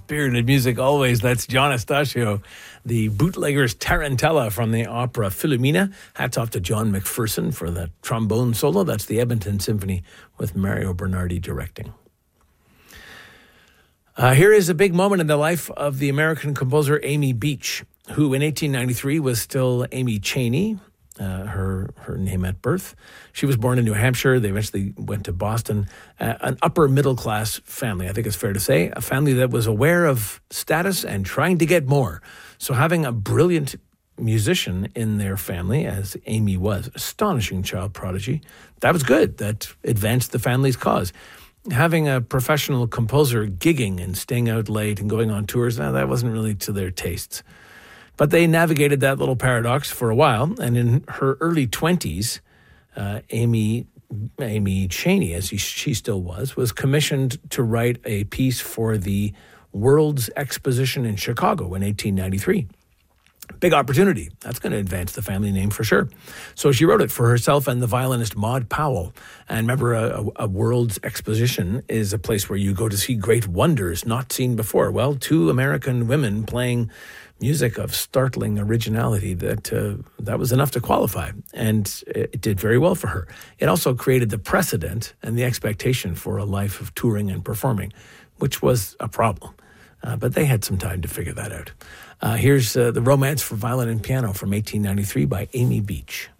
Spirited music always. That's John Estacio, the bootlegger's Tarantella from the opera Philomena. Hats off to John McPherson for the trombone solo. That's the Edmonton Symphony with Mario Bernardi directing. Here is a big moment in the life of the American composer Amy Beach, who in 1893 was still Amy Chaney, her name at birth. She was born in New Hampshire. They eventually went to Boston. An upper middle class family, I think it's fair to say, a family that was aware of status and trying to get more. So having a brilliant musician in their family, as Amy was, astonishing child prodigy, that was good. That advanced the family's cause. Having a professional composer gigging and staying out late and going on tours, that wasn't really to their tastes. But they navigated that little paradox for a while, and in her early 20s, Amy Chaney, as she still was commissioned to write a piece for the World's Exposition in Chicago in 1893. Big opportunity. That's going to advance the family name for sure. So she wrote it for herself and the violinist Maud Powell. And remember, a World's Exposition is a place where you go to see great wonders not seen before. Well, two American women playing music of startling originality, that was enough to qualify. And it did very well for her. It also created the precedent and the expectation for a life of touring and performing, which was a problem. But they had some time to figure that out. Here's The Romance for Violin and Piano from 1893 by Amy Beach.